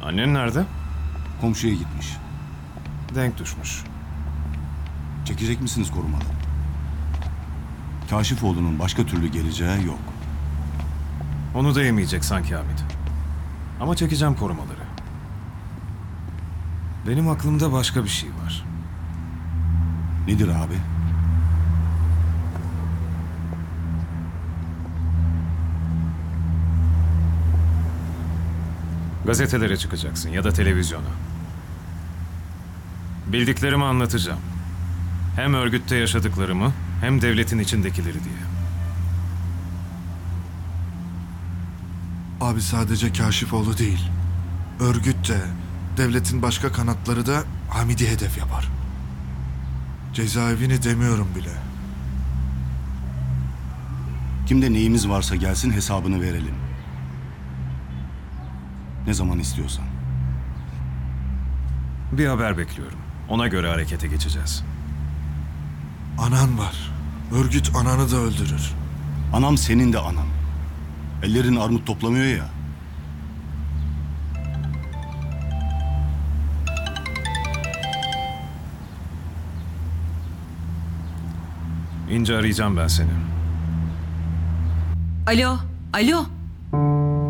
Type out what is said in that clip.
Annen nerede? Komşuya gitmiş. Denk düşmüş. Çekecek misiniz korumaları? Kaşifoğlu'nun başka türlü geleceği yok. Onu da yemeyecek sanki Hamit. Ama çekeceğim korumaları. Benim aklımda başka bir şey var. Nedir abi? Gazetelere çıkacaksın ya da televizyona. Bildiklerimi anlatacağım. Hem örgütte yaşadıklarımı hem devletin içindekileri diye. Abi sadece Kaşifoğlu değil. Örgüt de, devletin başka kanatları da Hamid'i hedef yapar. Cezaevini demiyorum bile. Kimde neyimiz varsa gelsin hesabını verelim. Ne zaman istiyorsan. Bir haber bekliyorum. Ona göre harekete geçeceğiz. Anan var. Örgüt ananı da öldürür. Anam senin de anan. Ellerin armut toplamıyor ya. İnce arayacağım ben seni. Alo, alo.